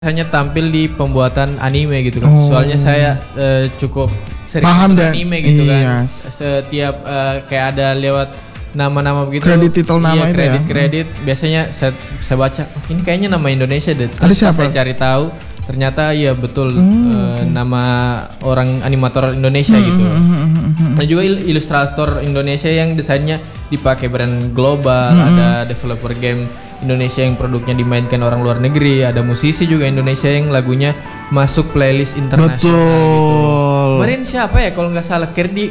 hanya tampil di pembuatan anime gitu kan. Soalnya saya cukup sering nonton anime gitu kan. Setiap kayak ada lewat nama-nama begitu. Kredit titel nama itu ya. Kredit biasanya saya baca ini kayaknya nama Indonesia deh. Ada siapa? Saya cari tahu ternyata ya betul nama orang animator Indonesia gitu. Dan juga ilustrator Indonesia yang desainnya dipakai brand global, ada developer game Indonesia yang produknya dimainkan orang luar negeri, ada musisi juga Indonesia yang lagunya masuk playlist internasional gitu. Kemarin siapa ya kalau nggak salah Cardi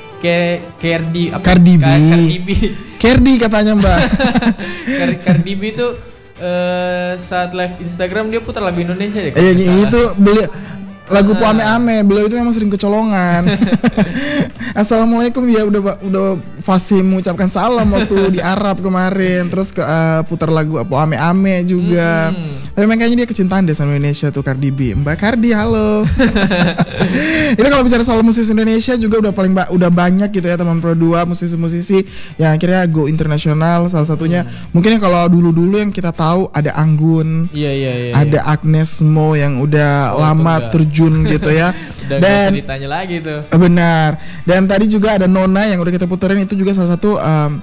B katanya Mbak. Cardi B itu saat live Instagram dia putar lagu Indonesia deh. Itu beli lagu Ame-Ame, beliau itu memang sering kecolongan. Assalamualaikum ya udah fasih mengucapkan salam waktu di Arab kemarin, terus putar lagu Ame-Ame juga. Tapi makanya dia kecintaan deh sama Indonesia tuh Cardi B. Mbak Cardi, halo. Itu kalau bicara soal musisi Indonesia juga udah banyak gitu ya teman Pro 2 musisi-musisi yang akhirnya go internasional. Salah satunya mungkin kalau dulu yang kita tahu ada Anggun. Iya. Ada Agnes Mo yang udah lama terjun gitu ya. Dan ditanya lagi tuh. Benar. Dan tadi juga ada Nona yang udah kita puterin, itu juga salah satu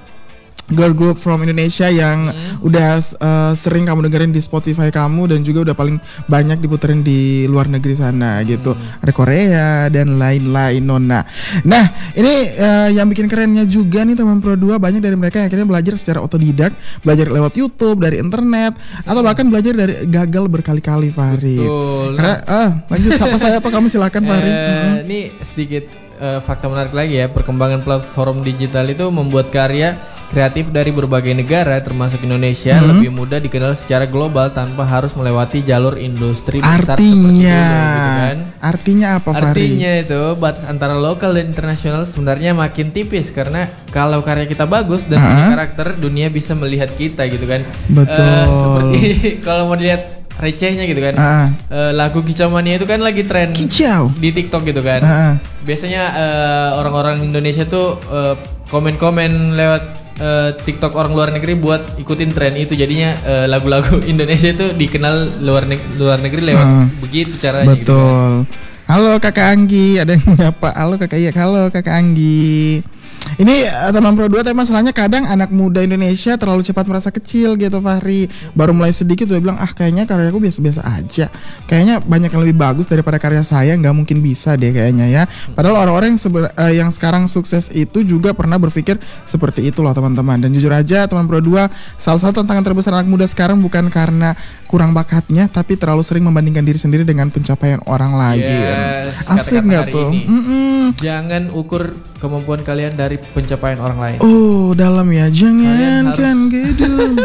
girl group from Indonesia yang udah sering kamu dengerin di Spotify kamu dan juga udah paling banyak diputerin di luar negeri sana gitu. Ada Korea dan lain-lain Nona. Nah, ini yang bikin kerennya juga nih teman Pro 2, banyak dari mereka yang akhirnya belajar secara otodidak, belajar lewat YouTube, dari internet, atau bahkan belajar dari gagal berkali-kali, Fahri. Betul. Karena lanjut siapa saya atau kamu silakan Fahri. Ini sedikit fakta menarik lagi ya, perkembangan platform digital itu membuat karya kreatif dari berbagai negara termasuk Indonesia lebih mudah dikenal secara global tanpa harus melewati jalur industri besar seperti dulu gitu kan. Artinya apa, Fahri? Artinya itu batas antara lokal dan internasional sebenarnya makin tipis, karena kalau karya kita bagus dan punya karakter, dunia bisa melihat kita gitu kan. Betul. Seperti kalau mau dilihat recehnya gitu kan. Lagu Kicau Mania itu kan lagi tren di TikTok gitu kan. Biasanya orang-orang Indonesia tuh komen-komen lewat TikTok orang luar negeri buat ikutin tren itu, jadinya lagu-lagu Indonesia itu dikenal luar negeri lewat begitu caranya. Betul. Gitu kan. Halo Kakak Anggi, ada yang nyapa. Halo Kakak Iya, halo Kakak Anggi. Ini teman Pro 2, tapi masalahnya kadang anak muda Indonesia terlalu cepat merasa kecil gitu, Fahri. Baru mulai sedikit udah bilang, kayaknya karyaku biasa-biasa aja. Kayaknya banyak yang lebih bagus daripada karya saya, nggak mungkin bisa deh kayaknya ya. Padahal orang-orang yang sekarang sukses itu juga pernah berpikir seperti itu loh teman-teman. Dan jujur aja teman Pro 2, salah satu tantangan terbesar anak muda sekarang bukan karena kurang bakatnya, tapi terlalu sering membandingkan diri sendiri dengan pencapaian orang lain. Yes, asik nggak tuh? Jangan ukur kemampuan kalian dari pencapaian orang lain. Oh, dalam ya. Jangan kan gitu.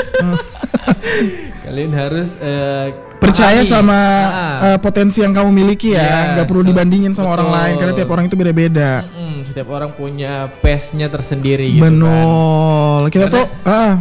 Kalian harus percaya sama potensi yang kamu miliki ya. Gak perlu dibandingin sama orang lain, karena tiap orang itu beda-beda. Setiap orang punya pace-nya tersendiri gitu kan. Kita tuh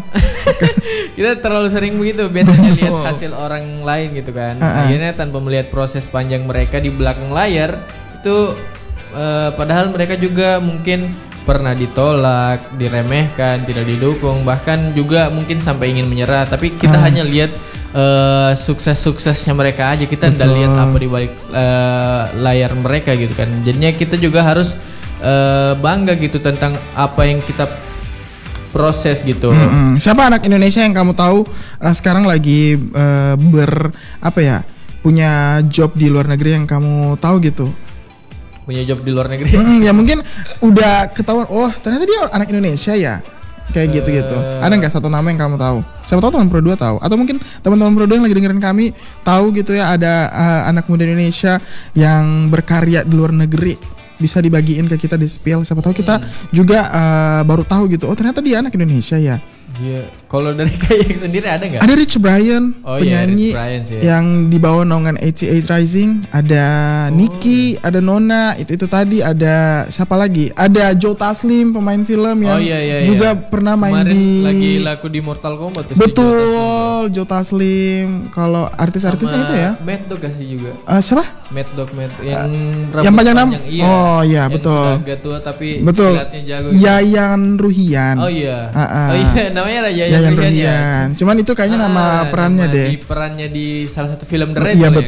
kita terlalu sering begitu biasanya lihat hasil orang lain gitu kan. Akhirnya tanpa melihat proses panjang mereka di belakang layar itu, padahal mereka juga mungkin pernah ditolak, diremehkan, tidak didukung, bahkan juga mungkin sampai ingin menyerah. Tapi kita hanya lihat sukses-suksesnya mereka aja, kita tidak lihat apa di balik layar mereka gitu kan. Jadinya kita juga harus bangga gitu tentang apa yang kita proses gitu. Siapa anak Indonesia yang kamu tahu sekarang lagi punya job di luar negeri yang kamu tahu gitu? Punya job di luar negeri. Ya mungkin udah ketahuan, ternyata dia anak Indonesia ya. Kayak gitu-gitu. Ada nggak satu nama yang kamu tahu? Siapa tahu teman Pro 2 tahu, atau mungkin teman-teman Pro 2 yang lagi dengerin kami tahu gitu ya, ada anak muda Indonesia yang berkarya di luar negeri, bisa dibagiin ke kita di spill. Siapa tahu kita juga baru tahu gitu. Oh, ternyata dia anak Indonesia ya. Iya. Kalau dari kayak sendiri ada nggak? Ada Rich Brian, penyanyi Rich Brian sih, yang di bawah naungan 88 Rising. Ada Nicky, ada Nona, itu tadi. Ada siapa lagi? Ada Joe Taslim, pemain film yang juga pernah main kemarin di lagi laku di Mortal Kombat tuh. Betul, Paul, Joe Taslim. Kalau artis-artisnya itu ya. Mad Dog kasih juga. Siapa? Mad Dog yang yang panjang nama. iya. Oh iya, yang betul. Sudah agak tua tapi betul. silatnya jago. Yayan Ruhian. Oh iya. Oh iya, namanya Yayan Ruhian. Ya. Cuman itu kayaknya nama perannya deh. Di perannya di salah satu film The Raid. Iya,